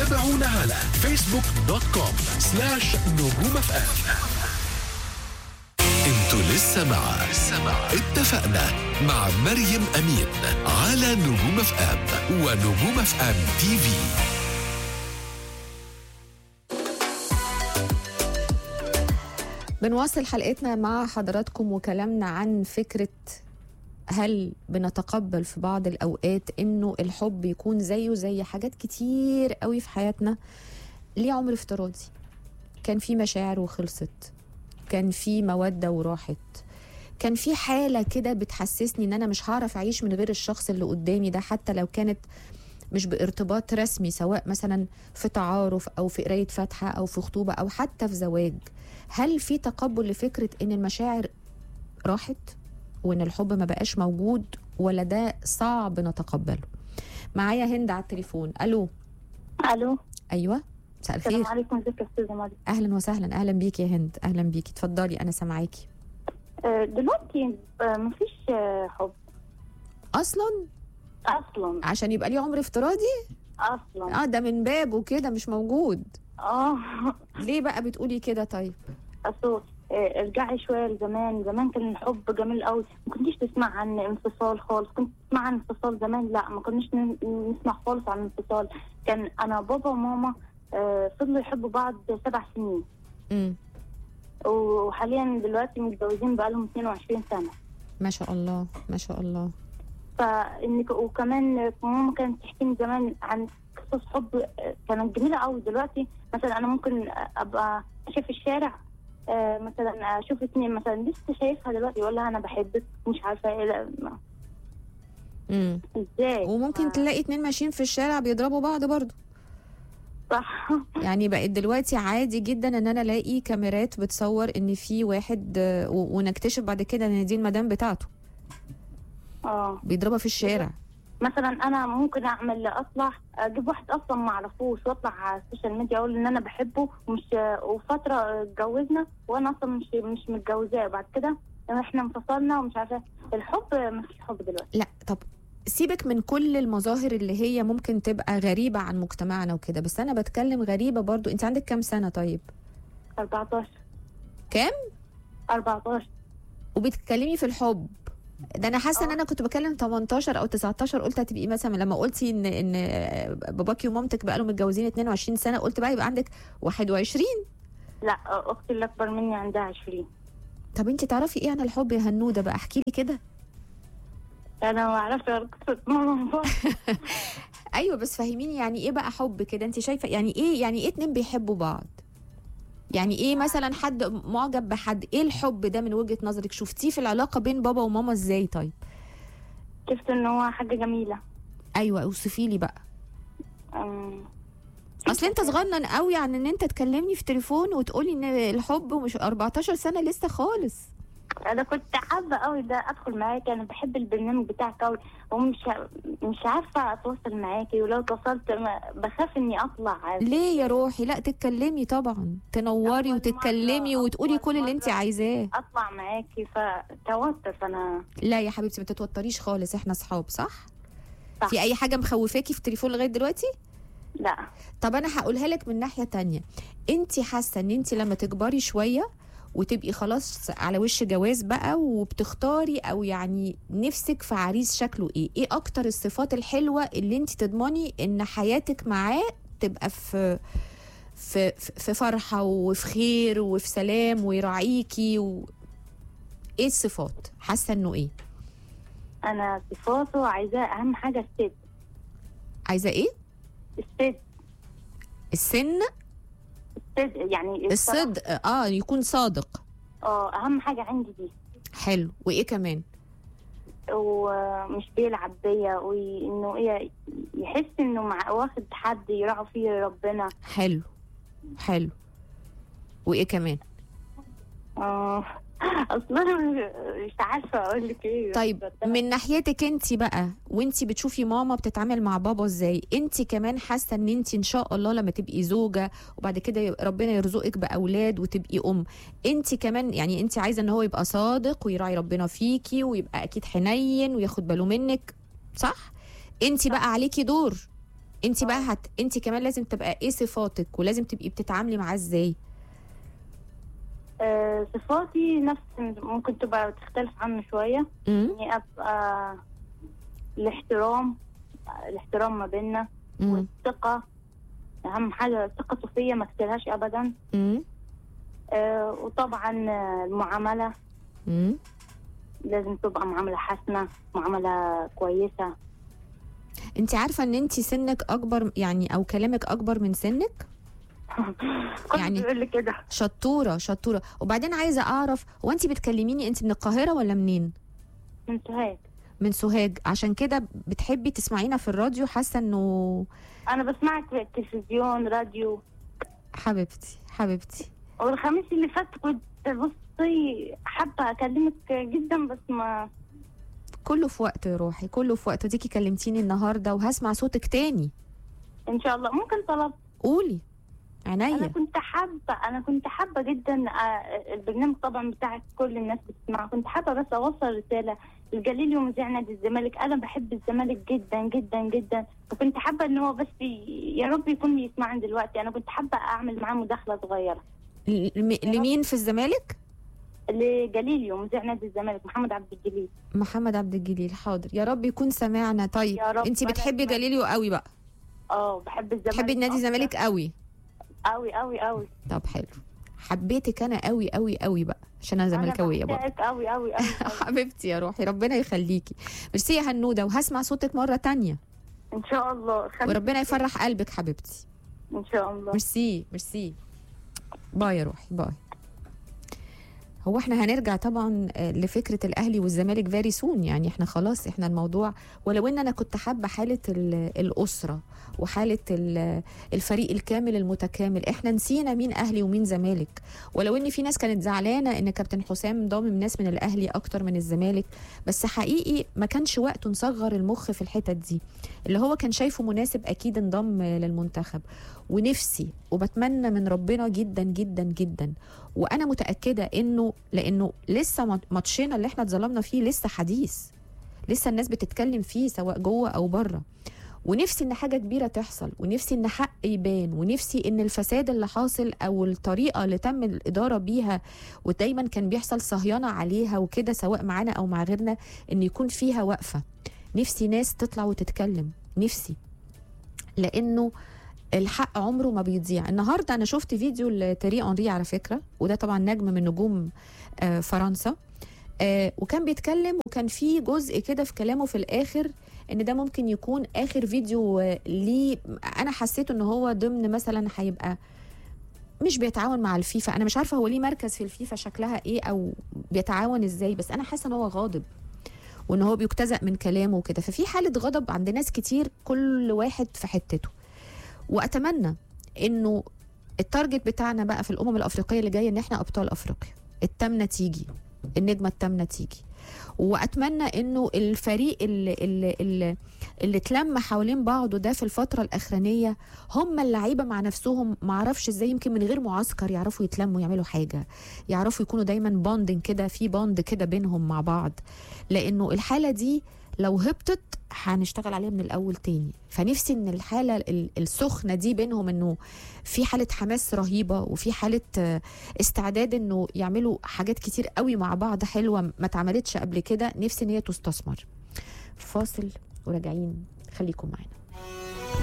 تابعونا على facebook.com/نجوم FM. انتوا لسه مع اتفقنا مع مريم أمين على نجوم اف ام ونجوم اف ام تي في. بنواصل حلقتنا مع حضراتكم وكلامنا عن فكرة هل بنتقبل في بعض الأوقات إنه الحب يكون زيه زي حاجات كتير قوي في حياتنا. ليه عمر افتراضي كان في مشاعر وخلصت، كان في مودة وراحت، كان في حالة كده بتحسسني إن أنا مش هعرف أعيش من غير الشخص اللي قدامي ده، حتى لو كانت مش بارتباط رسمي، سواء مثلا في تعارف أو في قراية فاتحة أو في خطوبة أو حتى في زواج. هل في تقبل لفكرة إن المشاعر راحت وإن الحب ما بقاش موجود، ولا ده صعب نتقبله؟ معايا هند على التليفون. ألو. أيوة، مساء الخير. السلام عليكم، ازيك يا استاذه مريم؟ أهلا وسهلا، أهلا بيكي يا هند، أهلا بيكي، اتفضلي أنا سامعاكي. دلوقتي مفيش حب أصلا عشان يبقى ليه عمر افتراضي اصلا. ده من بابه كده مش موجود. ليه ليه بقى بتقولي كده؟ طيب اصل ارجعي شويه لزمان كان الحب جميل قوي، ما كنتيش تسمع عن انفصال خالص. كنت تسمع عن انفصال زمان؟ لا، ما كناش نسمع خالص عن انفصال. كان انا بابا وماما فضلوا يحبوا بعض 7 سنين. وحاليا دلوقتي متجوزين بقالهم 22 سنه. ما شاء الله ما شاء الله. فانك وكمان ماما كانت تحكي لي زمان عن قصص حب كانت جميله قوي. دلوقتي مثلا انا ممكن ابقى اشوف الشارع مثلا اشوف اتنين مثلا لسه شايفها دلوقتي يقول لها انا بحبك، مش عارفه ايه. ازاي؟ وممكن تلاقي اتنين ماشيين في الشارع بيضربوا بعض برضو. صح. يعني بقت دلوقتي عادي جدا ان انا الاقي كاميرات بتصور ان في واحد ونكتشف بعد كده ان دي المدام بتاعته بيضربها في الشارع. مثلا انا ممكن اطلع اجيب واحد اصلا ما اعرفوش واطلع على السوشيال ميديا اقول ان انا بحبه وفتره اتجوزنا وانا اصلا مش متجوزاه، بعد كده احنا انفصلنا ومش عارفه. الحب مفيش حب دلوقتي. لا طب سيبك من كل المظاهر اللي هي ممكن تبقى غريبه عن مجتمعنا وكده، بس انا بتكلم غريبه برضو. انت عندك كام سنه طيب؟ 14. كام؟ 14. وبتتكلمي في الحب ده؟ انا حاسه ان انا كنت بكلم 18 او 19. قلت هتبقي مثلا لما قلتي ان باباكي ومامتك بقى لهم متجوزين 22 سنه، قلت بقى يبقى عندك 21. لا، اختي اللي اكبر مني عندها 20. طب انت تعرفي ايه عن الحب يا هنوده بقى؟ احكي لي كده. انا ما اعرفش قصه ماما. ايوه بس فهميني، يعني ايه بقى حب كده؟ انت شايفه يعني ايه اتنين بيحبوا بعض؟ يعني ايه مثلا حد معجب بحد؟ ايه الحب ده من وجهة نظرك؟ شفتيه في العلاقة بين بابا وماما ازاي؟ طيب شفت ان هو حاجة جميلة. ايوه اوصفي لي بقى. اصل انت صغنن قوي عن ان انت تكلمني في تليفون وتقولي ان الحب، ومش 14 سنة لسه خالص. انا كنت حابة قوي ده ادخل معاكي، انا بحب البرنامج بتاعك قوي ومش عارفة اتواصل معاكي، ولو اتصلت بخاف اني اطلع. ليه يا روحي؟ لا تتكلمي طبعا، تنوري وتتكلمي وتقولي كل اللي انت عايزاه. اطلع معاكي فتوتر. فانا لا يا حبيبتي ما تتوتريش خالص، احنا اصحاب صح؟ في اي حاجة مخوفاكي في التليفون لغاية دلوقتي؟ لا. طب انا هقولها لك من ناحية تانية. انت حاسة ان انت لما تكبري شوية وتبقي خلاص على وش جواز بقى وبتختاري، او يعني نفسك في عريس شكله ايه اكتر الصفات الحلوة اللي انت تضمني ان حياتك معاه تبقى في فرحة وفي خير وفي سلام ويراعيكي ايه الصفات؟ حاسة انه ايه؟ انا صفاته عايزاه اهم حاجة الصدق. عايزة ايه؟ الصدق. السن؟ الصدق يعني الصدق. يكون صادق. اهم حاجة عندي دي. حلو. وايه كمان؟ ومش بيلعب بيا، وانه يحس انه واخد حد يراعي فيه ربنا. حلو. وايه كمان؟ اصلا مش عارفه اقول لك ايه. طيب من ناحيتك انت بقى، وانت بتشوفي ماما بتتعامل مع بابا ازاي، انت كمان حاسه ان انت ان شاء الله لما تبقي زوجه وبعد كده ربنا يرزقك باولاد وتبقي انت كمان يعني انت عايزه ان هو يبقى صادق ويراعي ربنا فيكي ويبقى اكيد حنين وياخد باله منك، صح؟ انت بقى عليكي دور انت بقى انت كمان لازم تبقى ايه صفاتك، ولازم تبقي بتتعاملي معاه ازاي؟ صفاتي نفس ممكن تبقى تختلف عنه شوية. يعني أبقى الاحترام ما بيننا، والثقة أهم حاجة، الثقة فيا ما اكتلهاش أبدا. وطبعا المعاملة لازم تبقى معاملة حسنة، معاملة كويسة. انت عارفة ان انت سنك اكبر يعني، او كلامك اكبر من سنك؟ يعني بيقول لي كده. شطورة. وبعدين عايزة اعرف، هو انت بتكلميني انت من القاهرة ولا منين؟ من سوهاج. من سوهاج، عشان كده بتحبي تسمعينا في الراديو؟ حاسة انه انا بسمعك في التلفزيون، راديو. حبيبتي والخميس اللي فات كنت بصي حابة اكلمك جدا، بس ما كله في وقته يا روحي، كله في وقته. ديكي كلمتيني النهارده وهسمع صوتك تاني ان شاء الله. ممكن طلب؟ قولي. عينيا. انا كنت حابه جدا البرنامج طبعا بتاعك كل الناس بتسمعه. كنت حابه بس اوصل رساله لجليل ومذيع نادي الزمالك. انا بحب الزمالك جدا جدا جدا، وكنت حابه ان هو بس يا رب يكون يسمعني دلوقتي. انا كنت حابه اعمل معاه مداخله صغيره. لمين في الزمالك؟ لجليل ومذيع نادي الزمالك، محمد عبد الجليل. حاضر، يا رب يكون سمعنا. طيب انت بتحبي جليليو قوي بقى؟ بحب الزمالك. بتحبي نادي الزمالك قوي قوي قوي قوي. طب حلو، حبيتك انا قوي قوي قوي بقى، عشان انا زملكاويه برضه. قوي قوي قوي. حبيبتي يا روحي، ربنا يخليكي. ميرسي يا هنوده، وهسمع صوتك مره تانية ان شاء الله. وربنا يفرح قلبك حبيبتي ان شاء الله. ميرسي. باي يا روحي، باي. هو احنا هنرجع طبعا لفكره الاهلي والزمالك فيري سون، يعني احنا خلاص احنا الموضوع، ولو ان انا كنت حابه حاله الاسره وحاله الفريق الكامل المتكامل. احنا نسينا مين اهلي ومين زمالك، ولو ان في ناس كانت زعلانه ان كابتن حسام ضامم ناس من الاهلي اكتر من الزمالك، بس حقيقي ما كانش وقته نصغر المخ في الحتت دي. اللي هو كان شايفه مناسب اكيد انضم للمنتخب. ونفسي وبتمنى من ربنا جدا جدا جدا، وانا متاكده لانه لسه ماتشنا اللي احنا اتظلمنا فيه لسه حديث، لسه الناس بتتكلم فيه سواء جوه او بره. ونفسي ان حاجه كبيره تحصل، ونفسي ان حق يبان، ونفسي ان الفساد اللي حاصل او الطريقه اللي تم الاداره بيها ودايما كان بيحصل صهيانه عليها وكده سواء معانا او مع غيرنا، ان يكون فيها وقفه. نفسي ناس تطلع وتتكلم، نفسي، لانه الحق عمره ما بيضيع. النهارده انا شفت فيديو لتيري أنري على فكره، وده طبعا نجم من نجوم فرنسا، وكان بيتكلم، وكان في جزء كده في كلامه في الاخر ان ده ممكن يكون اخر فيديو ليه. انا حسيت ان هو ضمن مثلا هيبقى مش بيتعاون مع الفيفا. انا مش عارفه هو ليه مركز في الفيفا شكلها ايه او بيتعاون ازاي، بس انا حاسه ان هو غاضب وان هو بيجتزأ من كلامه وكده. ففي حاله غضب عند ناس كتير، كل واحد في حتته. واتمنى انه التارجت بتاعنا بقى في الامم الافريقيه اللي جايه ان احنا ابطال افريقيا، التامنه تيجي، النجمه التامنه تيجي. واتمنى انه الفريق اللي اتلم حوالين بعضه ده في الفتره الاخرانيه هم اللعيبه مع نفسهم، ما اعرفش ازاي، يمكن من غير معسكر يعرفوا يتلموا يعملوا حاجه، يعرفوا يكونوا دايما بوندنج كده، في بوند كده بينهم مع بعض. لانه الحاله دي لو هبطت هنشتغل عليها من الاول تاني. فنفسي ان الحاله السخنه دي بينهم انه في حاله حماس رهيبه، وفي حاله استعداد انه يعملوا حاجات كتير قوي مع بعض حلوه ما اتعملتش قبل كده. نفسي ان هي تستثمر. فاصل وراجعين، خليكم معانا.